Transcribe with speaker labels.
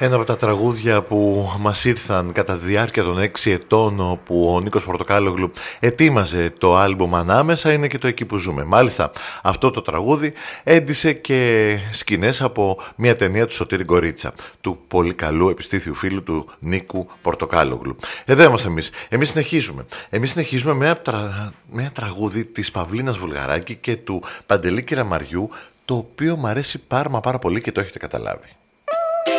Speaker 1: Ένα από τα τραγούδια που μας ήρθαν κατά τη διάρκεια των 6 ετών που ο Νίκος Πορτοκάλογλου ετοίμαζε το άλμπουμ Ανάμεσα είναι και το Εκεί που ζούμε. Μάλιστα αυτό το τραγούδι έντυσε και σκηνές από μια ταινία του Σωτήρη Γκορίτσα, του πολύ καλού επιστήθιου φίλου του Νίκου Πορτοκάλογλου. Εδώ είμαστε εμείς. Εμείς συνεχίζουμε με ένα τραγούδι της Παυλίνας Βουλγαράκη και του Παντελή Κυραμαριού, το οποίο μου αρέσει πάρα πολύ και το έχετε καταλάβει.